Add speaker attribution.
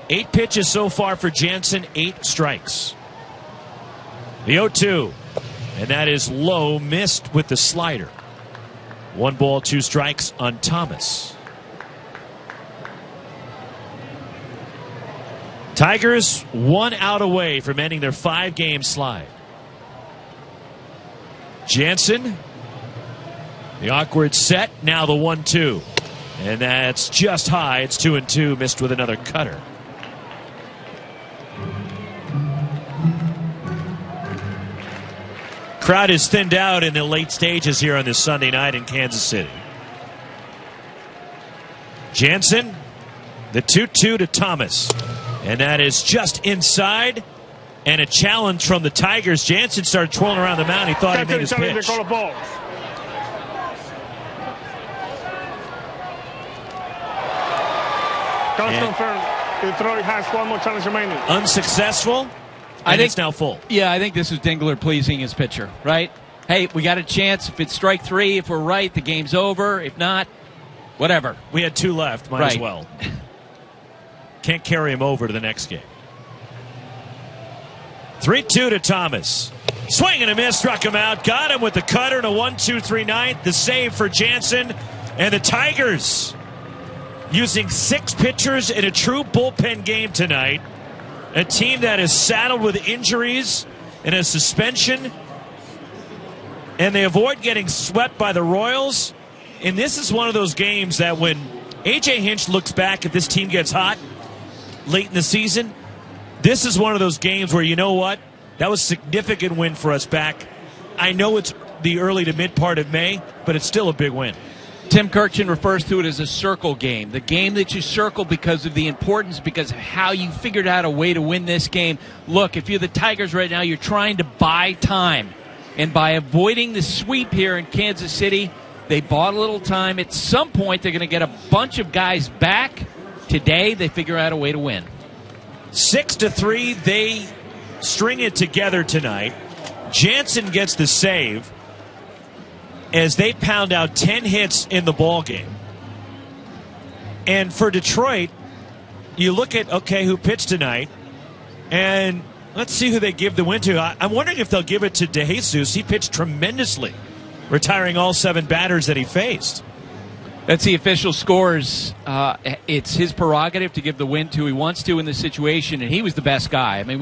Speaker 1: 8 pitches so far for Jansen, 8 strikes. The 0-2, and that is low, missed with the slider. 1 ball, 2 strikes on Thomas. Tigers 1 out away from ending their 5-game slide. Jansen, the awkward set, now the 1-2. And that's just high. It's 2-2, missed with another cutter. Crowd is thinned out in the late stages here on this Sunday night in Kansas City. Jansen, the 2-2 to Thomas. And that is just inside. And a challenge from the Tigers. Jansen started twirling around the mound. He thought he made his pitch.
Speaker 2: Detroit has 1 more challenge remaining.
Speaker 1: Unsuccessful. I think it's now full.
Speaker 3: Yeah, I think this is Dingler pleasing his pitcher, right? Hey, we got a chance. If it's strike 3, if we're right, the game's over. If not, whatever.
Speaker 1: We had 2 left. Might as well. Can't carry him over to the next game. 3-2 to Thomas. Swing and a miss, struck him out. Got him with the cutter and a 1-2-3 ninth. The save for Jansen. And the Tigers using 6 pitchers in a true bullpen game tonight. A team that is saddled with injuries and a suspension. And they avoid getting swept by the Royals. And this is one of those games that when A.J. Hinch looks back, if this team gets hot late in the season, this is one of those games where, you know what? That was a significant win for us back. I know it's the early to mid part of May, but it's still a big win.
Speaker 3: Tim Kirchin refers to it as a circle game. The game that you circle because of the importance, because of how you figured out a way to win this game. Look, if you're the Tigers right now, you're trying to buy time. And by avoiding the sweep here in Kansas City, they bought a little time. At some point, they're going to get a bunch of guys back. Today, they figure out a way to win.
Speaker 1: 6-3, they string it together tonight. Jansen gets the save as they pound out 10 hits in the ball game. And for Detroit, you look at, okay, who pitched tonight, and let's see who they give the win to. I'm wondering if they'll give it to DeJesus. He pitched tremendously, retiring all 7 batters that he faced.
Speaker 3: That's the official scores. It's his prerogative to give the win to who he wants to in this situation, and he was the best guy. I mean,